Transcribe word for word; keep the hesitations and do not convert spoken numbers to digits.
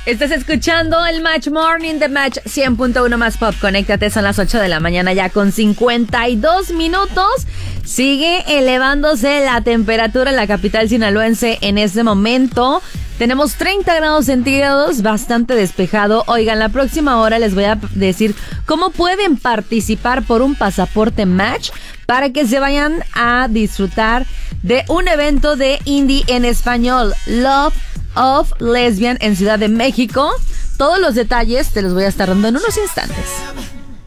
Estás escuchando el Match Morning de Match cien punto uno más Pop. Conéctate, son las ocho de la mañana ya con cincuenta y dos minutos. Sigue elevándose la temperatura en la capital sinaloense en este momento. Tenemos treinta grados centígrados, bastante despejado. Oigan, la próxima hora les voy a decir cómo pueden participar por un pasaporte Match para que se vayan a disfrutar de un evento de indie en español, Love of Lesbian, en Ciudad de México. Todos los detalles te los voy a estar dando en unos instantes.